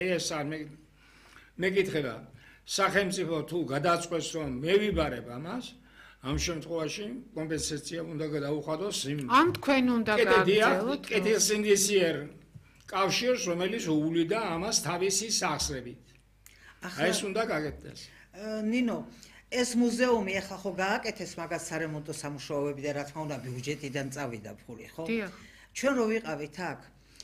ეს არ მეკითხე რა სახელმწიფო თუ გადაწყვეტს რომ მე ვიბარებ ამას ამ შემთხვევაში კომპენსაცია უნდა გადაუხადოს იმ ამ თქვენ უნდა გააგრძელოთ კეთილსინდისიერ კავშირს რომელიც უვლიდა ამას თავისი სახსრებით ეს უნდა გაკეთდეს ნინო ეს მუზეუმი ახლა ხო გააკეთეს მაგას სარემონტო სამუშაოები და რა თქმა უნდა ბიუჯეტიდან წავიდა ფული ხო ჩვენ რო ვიყავით აქ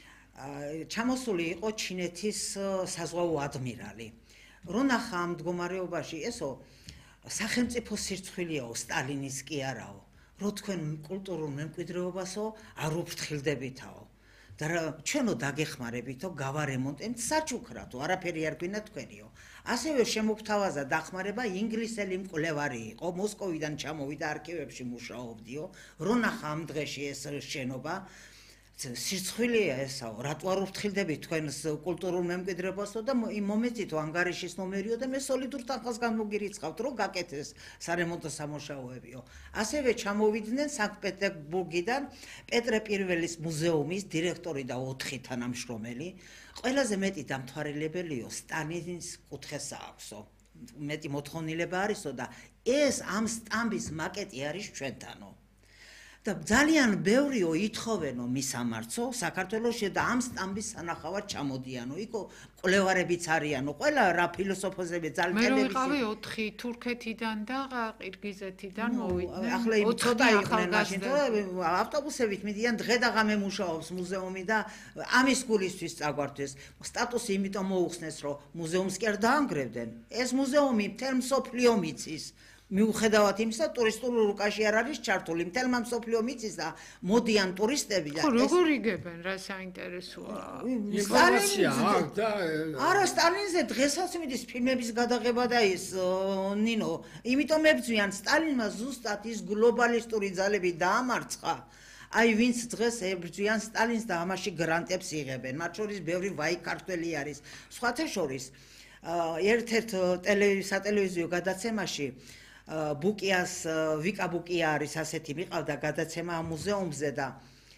ჩამოსული იყო ჩინეთის საზღვაო ადმირალი რო ნახა ამ მდგომარეობაში ესო სახელმწიფო სირცხვილიაო სტალინის კი არაო რო თქვენ კულტურულ მემკვიდრეობასო არ უფრთხილდებითაო და ჩვენო დაგეხმარებითო გავარემონტებთ საჩუქრათო არაფერი არ გვინდა თქვენიო ასევე შემოგთავაზა დახმარება ინგლისელი მკვლევარი იყო მოსკოვიდან ჩამოვიდა არქივებში მუშაობდიო რო ნახა ამ დღეში ეს შენობა სირცხვილია ესაო რატო არ უფრთხილდებით თქვენს კულტურულ მემკვიდრეობასო და მომეწითო ანგარიშის ნომერიო და მე სოლიდურ თანხას გამოგირიცხავთ რომ გაკეთეს სარემონტო სამუშაოებიო ასევე ჩამოვიდნენ სანქტ-პეტერბურგიდან პეტრე პირველის მუზეუმის დირექტორი და 4 თანამშრომელი ყველაზე მეტი დამთვალიერებელიო სტალინის კუთხეს აქვსო მეტი მოთხოვნილება არისო და ეს ამ სტამბის მაკეტი არის ჩვენთანო და ძალიან ბევრიო ითხოვენო მისამართო საქართველოში და ამ სტამბის სანახავად ჩამოდიანო იქო კვლევარებიც არიანო ყველა რა ფილოსოფოსები ძალიან მე ვიყავი 4 თურქეთიდან და ყირგიზეთიდან მოვიდნენ ახლა იმ ცოტა იყვნენ მაშინ ავტობუსებით მიდიან დღე და ღამე მუშაობს მუზეუმი და ამის გულისთვის წაგვარდეს სტატუსი იმიტომ მოუხსნეს რომ მუზეუმს კი არ დაანგრევდნენ ეს მუზეუმი მთელ მსოფლიო მიცის მიუხედავად იმისა ტურისტულ რუკაში არ არის ჩართული მთელმა მსოფლიო მიცის და მოდიან ტურისტები და ხო როგორ იგებენ რა საინტერესოა ინფორმაცია აქვს და არა სტალინზე დღესაც მიდის ფილმების გადაღება და ის ნინო იმიტომ ებძვიან სტალინმა ზუსტად ის გლობალისტური ძალები დაამარცხა აი ვინც დღეს ებრძვიან სტალინს და ამაში გრანტებს იღებენ მათ შორის ბევრი ვაი ქართველი არის სხვათა შორის ერთ-ერთ სატელევიზიო გადაცემაში ბუკიას ვიკა ბუკია არის ასეთი მიყავდა გადაცემა ამ მუზეუმზე და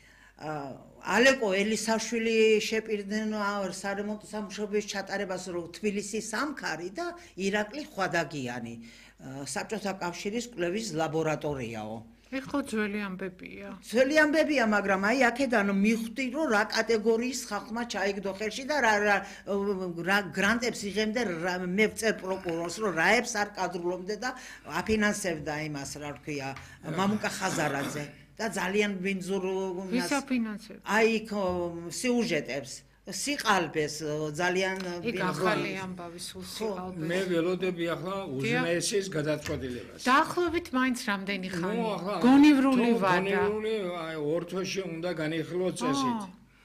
ალეკო ელისაშვილი შეპირდნენ სარემონტო სამუშაოების ჩატარებას რომ თბილისის სამქარი და ირაკლი ხვადაგიანი საბჭოთა კავშირის კვლევის ლაბორატორიაო ეხლა ძველი ამბებია. ძველი ამბებია, მაგრამ აი აქედან მივხვდი, რომ რა კატეგორიის ხალხმა ჩაიგდო ხელში და რა გრანტებს იღებდა მე ვწერ პროკურორს, რომ რაებს არ კადრულობდე და აფინანსებდა იმას, რა ვთქვია, მამუკა ხაზარაძე და ძალიან ბინძურ ვის აფინანსებდა? აი სიუჟეტებს სიყალბეს ძალიან ახალი ამბავი სულ სიყალბეს. მე ველოდები ახლა უზნეესის გადაწყვეტილებას. დაახლოებით მაინც რამდენი ხანი? გონივრული ვარ და გონივრული ორ თვეში უნდა განიხილოთ წესით.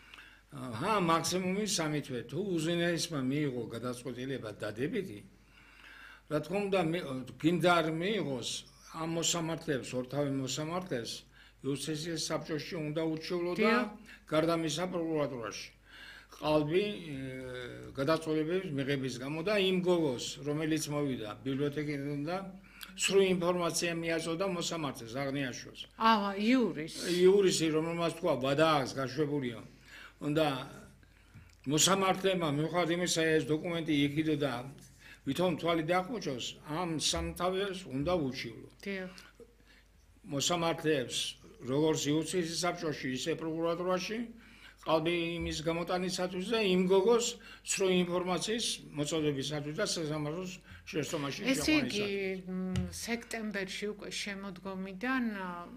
მაქსიმუმი 3 თვე. თუ უზნეესმა მიიღო გადაწყვეტილება დადებითი, რა თქმა უნდა გინდა არ მიიღოს ამ მოსამართლეებს, ორთავე მოსამართლეს იუსტიციის საბჭოში უნდა ურჩევლო და გარდა მისა პროკურატურაში. ყალბი გადაწყვეტილების მიღების გამო და იმ გოგოს, რომელიც მოვიდა ბიბლიოთეკიდან და სრულ ინფორმაცია მიაწოდა მოსამართლეს აღნიაშოს. იურისი, რომელმაც თქვა ვადა აქვს გაშვებულია. უნდა მოსამართლემა მიუხედავად იმისა, ეს დოკუმენტი იქიდო და ვითომ თვალი დაახმოჩოს, ამ სამთავეს უნდა ურჩივლო. მოსამართლეებს როგორც იუსტიციის საბჭოში, ისე პროკურატურაში ყალბი იმის გამოტანისათვის და იმ გოგოს სრულ ინფორმაციის მოწოდებისათვის და სასამართლოს შეცდომაში შეყვანისათვის. ესე იგი სექტემბერში უკვე შემოდგომიდან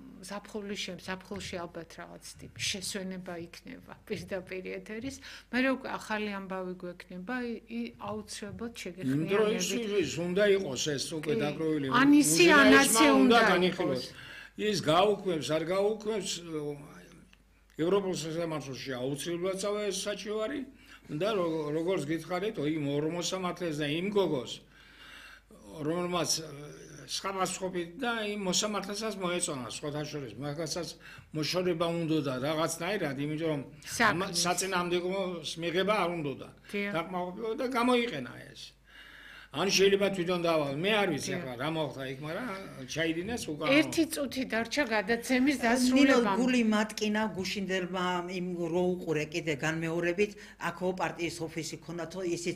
ზაფხულში ალბათ რაღაც ტიპის შესვენება იქნება პირდაპირ ეთერის, მერე უკვე ახალი ამბავი გვექნება, აუცილებლად შეგეხმიანებით. ის უნდა იყოს ეს უკვე დაგროვილი. ანისი ანაცე უნდა განიხილოს. ის გაუქმებს, არ გაუქმებს ევროპულ სასამართლოში აუცილებლად წავა ეს საჩივარი და როგორც გითხარით, იმ ორ მოსამართლეს და იმ გოგოს, რომელმაც სხვადასხვაობით და იმ მოსამართლესაც მოეწონა სხვათა შორის, მაგასაც მოშორება უნდოდა რაღაცნაირად, იმიტომ რომ საწინააღმდეგო მიღება არ უნდოდა. დაკმაყოფილება და გამოიყენა ეს. ან შეიძლება თვითონ დავალ. მე არ ვიცი ახლა რა მოხდა იქ, მაგრამ ჩაიდინეს უკან. ერთი წუთი დარჩა გადაცემის ნინო დასრულებამ. გული მატკინა გუშინდელმა იმ რო უყურე კიდე განმეორებით აქო პარტიის ოფისი ქონდათო ისიც